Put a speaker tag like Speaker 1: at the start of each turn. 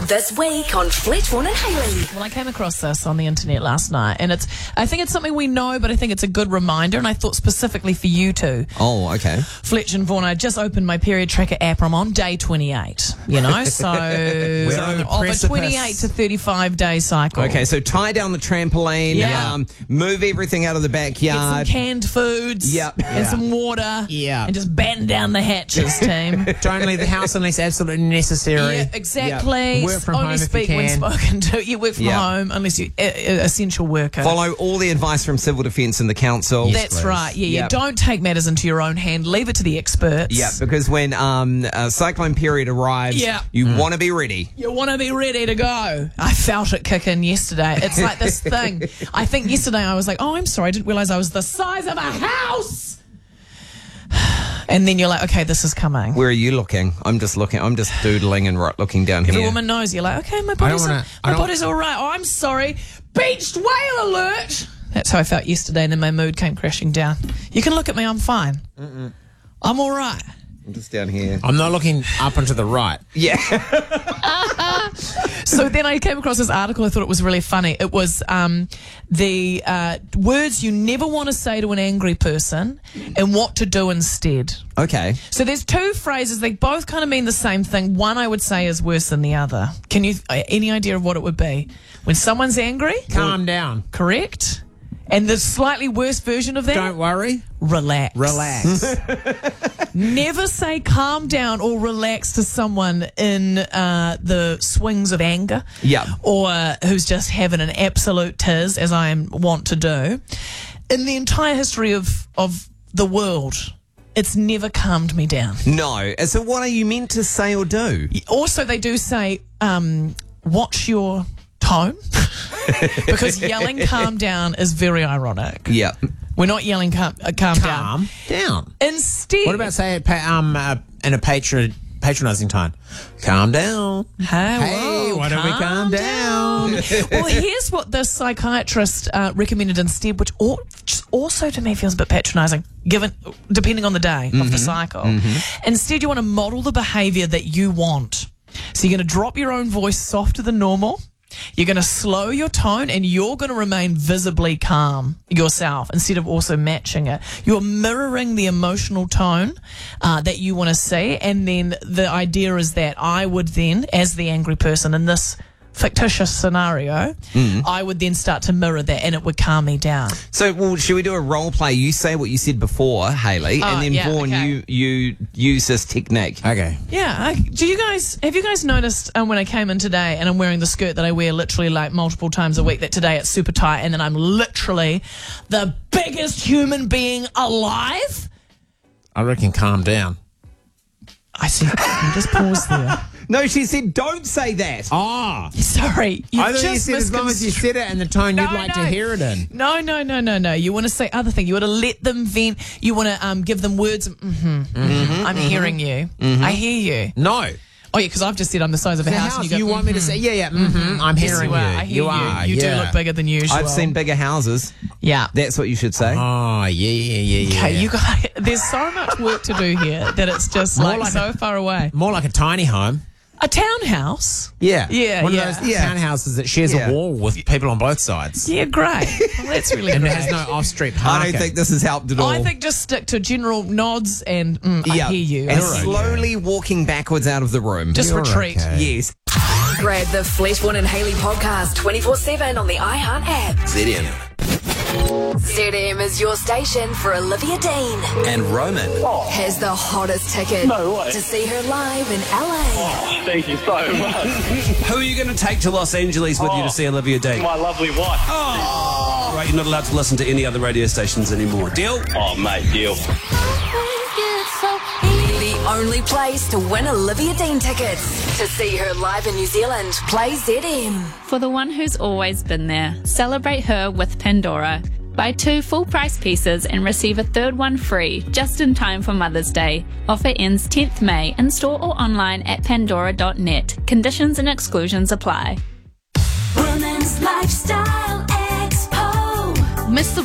Speaker 1: This week on Fletchborn and Hayley.
Speaker 2: Well, I came across this on the internet last night, and I think it's something we know, but I think it's a good reminder, and I thought specifically for you two.
Speaker 3: Oh, okay.
Speaker 2: Fletch and Vaughan, I just opened my period tracker app. I'm on day 28, you know, so
Speaker 3: We're on the
Speaker 2: of a
Speaker 3: precipice.
Speaker 2: 28 to 35 day cycle.
Speaker 3: Okay, so tie down the trampoline,
Speaker 2: Yeah.
Speaker 3: move everything out of the
Speaker 2: Get some
Speaker 3: backyard.
Speaker 2: canned foods
Speaker 3: Yep.
Speaker 2: and some water.
Speaker 4: Yeah.
Speaker 2: And just batten down the hatches, team.
Speaker 4: Don't leave the house unless absolutely necessary.
Speaker 2: Yeah, exactly.
Speaker 4: Work from
Speaker 2: Only
Speaker 4: home if you
Speaker 2: speak when
Speaker 4: can.
Speaker 2: spoken to. You work from
Speaker 3: Yeah.
Speaker 2: home unless you're essential worker.
Speaker 3: Follow all the advice from Civil Defence and the council.
Speaker 2: That's right. Yeah, yeah.
Speaker 3: Yep.
Speaker 2: Don't take matters into your own hand. Leave it to the experts.
Speaker 3: Yeah, because when cyclone period arrives,
Speaker 2: Yeah.
Speaker 3: you want to be ready.
Speaker 2: You want to be ready to go. I felt it kick in yesterday. It's like this thing. I think yesterday I was like, oh, I'm sorry. I didn't realize I was the size of a house. And then you're like, okay, this is coming.
Speaker 3: Where are you looking? I'm just doodling and looking down here.
Speaker 2: The woman knows. You're like, okay, my body's all right. Oh, I'm sorry. Beached whale alert. That's how I felt yesterday, and then my mood came crashing down. You can look at me. I'm fine. I'm all right.
Speaker 3: I'm just down here.
Speaker 4: I'm not looking up and to the right.
Speaker 3: Yeah.
Speaker 2: So then I came across this article. I thought it was really funny. It was the words you never want to say to an angry person and what to do instead.
Speaker 3: Okay.
Speaker 2: So there's two phrases. They both kind of mean the same thing. One I would say is worse than the other. Can you any idea of what it would be? When someone's angry?
Speaker 4: Calm down.
Speaker 2: Correct. And the slightly worse version of that?
Speaker 4: Don't worry.
Speaker 2: Relax.
Speaker 4: Relax.
Speaker 2: Never say calm down or relax to someone in the swings of anger.
Speaker 3: Yeah.
Speaker 2: Or who's just having an absolute tiz, as I want to do. In the entire history of the world, it's never calmed me down.
Speaker 3: No. So what are you meant to say or do?
Speaker 2: Also, they do say, watch your tone. Because yelling calm down is very ironic.
Speaker 3: Yeah.
Speaker 2: We're not yelling calm down.
Speaker 4: Calm down.
Speaker 2: Instead,
Speaker 4: What about say it in a patronizing tone? Calm down.
Speaker 2: Hey,
Speaker 4: why don't we calm down?
Speaker 2: Well, here's what the psychiatrist recommended instead, which also to me feels a bit patronising, depending on the day of the cycle. Instead, you want to model the behaviour that you want. So you're going to drop your own voice softer than normal. You're going to slow your tone, and you're going to remain visibly calm yourself instead of also matching it. You're mirroring the emotional tone that you want to see, and then the idea is that I would then, as the angry person in this fictitious scenario, I would then start to mirror that, and it would calm me down.
Speaker 3: So, well, should we do a role play? You say what you said before, Hayley, and then Vaughan,
Speaker 2: okay.
Speaker 3: you use this technique.
Speaker 4: Okay.
Speaker 2: Yeah. Have you guys noticed when I came in today and I'm wearing the skirt that I wear literally like multiple times a week, that today it's super tight and then I'm literally the biggest human being alive?
Speaker 4: I reckon calm down.
Speaker 2: I see. You just pause there.
Speaker 3: No, she said don't say that.
Speaker 4: Oh.
Speaker 2: Sorry.
Speaker 4: I thought you said as long as you said it in the tone you'd like to hear it in.
Speaker 2: No. You want to say other thing. You want to let them vent. You want to give them words. I'm hearing you. I hear you.
Speaker 4: No.
Speaker 2: Oh, yeah, because I've just said I'm the size of a house. And
Speaker 4: you want me to say, I'm hearing you.
Speaker 2: I hear you.
Speaker 4: are.
Speaker 2: You do look bigger than usual.
Speaker 3: I've seen bigger houses.
Speaker 2: Yeah.
Speaker 3: That's what you should say.
Speaker 4: Oh, yeah.
Speaker 2: Okay, you guys, there's so much work to do here that it's just like so far away.
Speaker 4: More like a tiny home.
Speaker 2: A townhouse?
Speaker 4: Yeah.
Speaker 2: Yeah.
Speaker 4: One of those townhouses that shares a wall with people on both sides.
Speaker 2: Yeah, great. Well, that's really
Speaker 4: And
Speaker 2: great.
Speaker 4: it has no off-street
Speaker 3: I
Speaker 4: parking.
Speaker 3: don't think this has helped at all.
Speaker 2: I think just stick to general nods and I hear you.
Speaker 3: And
Speaker 4: You're
Speaker 3: slowly walking backwards out of the room.
Speaker 2: Just retreat.
Speaker 4: okay.
Speaker 3: Yes.
Speaker 1: Grab the Fletchborn and Hayley podcast 24/7 on the iHeart app.
Speaker 3: ZM.
Speaker 1: ZM is your station for Olivia Dean.
Speaker 5: And Roman.
Speaker 1: Has the hottest ticket to see her live in LA.
Speaker 6: Thank you so much.
Speaker 5: Who are you going to take to Los Angeles with you to see Olivia Dean?
Speaker 6: My lovely wife.
Speaker 5: Right, you're not allowed to listen to any other radio stations anymore. Deal?
Speaker 6: Oh, mate, deal.
Speaker 1: The only place to win Olivia Dean tickets. To see her live in New Zealand, play ZM.
Speaker 7: For the one who's always been there, celebrate her with Pandora. Buy 2 full-price pieces and receive a third one free, just in time for Mother's Day. Offer ends 10th May, in store or online at pandora.net. Conditions and exclusions apply.
Speaker 1: Women's Lifestyle Expo.
Speaker 7: Miss the